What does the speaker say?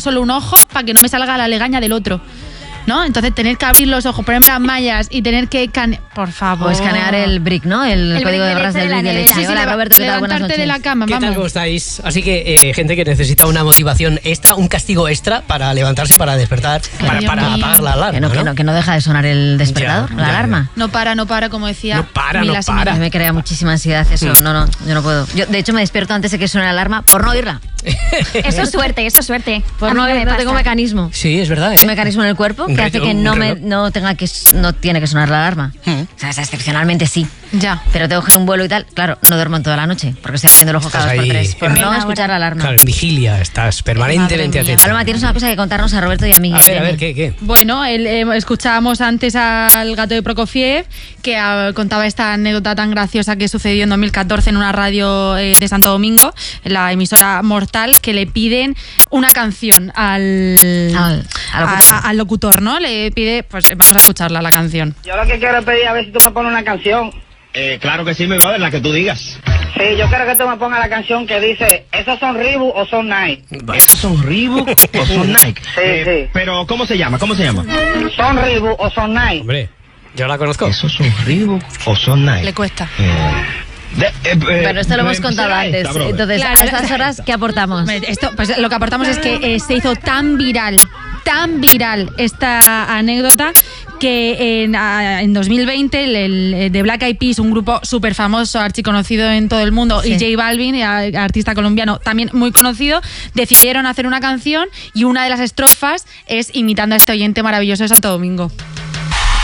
solo un ojo para que no me salga la legaña del otro, ¿no? Entonces tener que abrir los ojos, ponerme las mallas y tener que por favor. O escanear el brick, ¿no? El código de barras del brick de leche. Sí, Hola, Roberto, ¿qué tal? Buenas noches. De la cama, ¿Qué vamos. tal? ¿Cómo estáis? Así que gente que necesita una motivación extra, un castigo extra para levantarse, para despertar, para apagar la alarma. Que no deja de sonar el despertador, la alarma. No para, como decía. No para. Me crea muchísima ansiedad eso. No, yo no puedo. Yo, de hecho, me despierto antes de que suene la alarma por no oírla. Eso es suerte. Por no tengo mecanismo. Sí, es verdad. Un mecanismo en el cuerpo que hace que no tiene que sonar la alarma. O sea, excepcionalmente sí. Ya. Pero tengo que coger un vuelo y tal. Claro, no duermo en toda la noche porque estoy abriendo el ojo cada 2 por 3 por no escuchar la alarma. Claro, en vigilia, estás permanentemente atenta. Paloma, tienes una cosa que contarnos a Roberto y a mí. A ver, ¿qué? Bueno, escuchábamos antes al gato de Prokofiev que contaba esta anécdota tan graciosa que sucedió en 2014 en una radio de Santo Domingo, en la emisora Mortal, que le piden una canción al locutor, ¿no? Le pide, pues vamos a escucharla, la canción. Yo lo que quiero es pedir a ver si tú me pones una canción. Claro que sí, mi brother, la que tú digas. Sí, yo quiero que tú me pongas la canción que dice, ¿esos son Reebok o son Nike? ¿Esos son Reebok o son Nike? Sí. Pero, ¿cómo se llama? ¿Son Reebok o son Nike? Hombre, yo la conozco. ¿Esos son Reebok o son Nike? Le cuesta. Pero esto lo hemos contado antes. Entonces, claro, a estas horas, ¿qué aportamos? Pues lo que aportamos es que se hizo tan viral esta anécdota que en 2020 el de Black Eyed Peas, un grupo súper famoso, archiconocido en todo el mundo, y J Balvin, artista colombiano también muy conocido, decidieron hacer una canción y una de las estrofas es imitando a este oyente maravilloso de Santo Domingo.